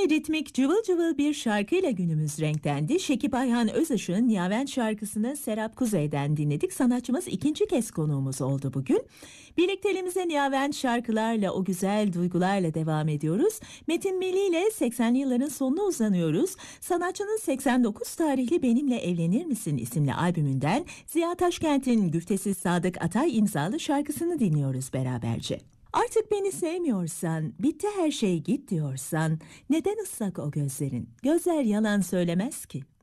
Yine ritmik cıvıl cıvıl bir şarkıyla günümüz renklendi. Şekip Ayhan Özışık'ın Niyavent şarkısını Serap Kuzey'den dinledik. Sanatçımız ikinci kez konuğumuz oldu bugün. Birlikteliğimize Niyavent şarkılarla, o güzel duygularla devam ediyoruz. Metin Milli ile 80'li yılların sonuna uzanıyoruz. Sanatçının 89 tarihli Benimle Evlenir Misin isimli albümünden Ziya Taşkent'in Güftesiz Sadık Atay imzalı şarkısını dinliyoruz beraberce. Artık beni sevmiyorsan, bitti her şey git diyorsan, neden ıslak o gözlerin? Gözler yalan söylemez ki.